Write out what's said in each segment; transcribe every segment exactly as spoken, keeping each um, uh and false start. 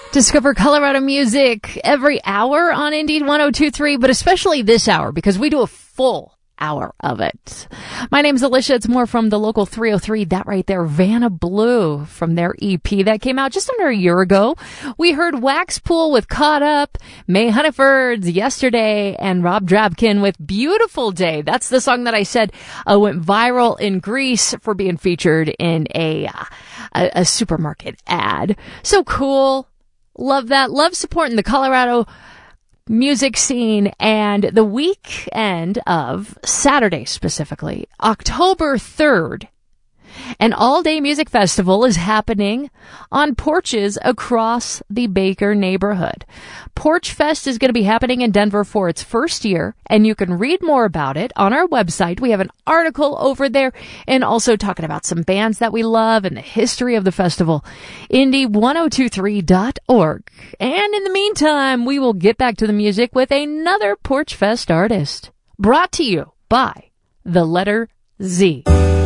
Discover Colorado music every hour on Indeed one oh two point three, but especially this hour because we do a full hour of it. My name's Alicia. It's more from the local three oh three. That right there, Vanna Blue from their E P that came out just under a year ago. We heard Waxpool with Caught Up, May Honeyfords Yesterday, and Rob Drabkin with Beautiful Day. That's the song that I said uh, went viral in Greece for being featured in a, uh, a, a supermarket ad. So cool. Love that. Love supporting the Colorado music scene. And the weekend of Saturday, specifically, October third, an all-day music festival is happening on porches across the Baker neighborhood. Porch Fest is going to be happening in Denver for its first year, and you can read more about it on our website. We have an article over there and also talking about some bands that we love and the history of the festival. Indy ten twenty-three dot org. And in the meantime, we will get back to the music with another Porch Fest artist. Brought to you by the letter Z.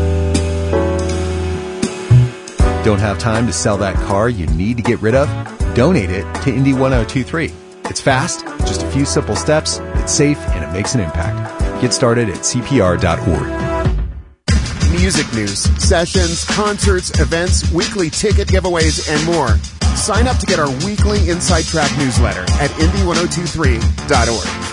Don't have time to sell that car you need to get rid of? Donate it to Indy ten twenty-three. It's fast, just a few simple steps, it's safe, and it makes an impact. Get started at C P R dot org. Music news, sessions, concerts, events, weekly ticket giveaways, and more. Sign up to get our weekly Inside Track newsletter at Indy ten twenty-three dot org.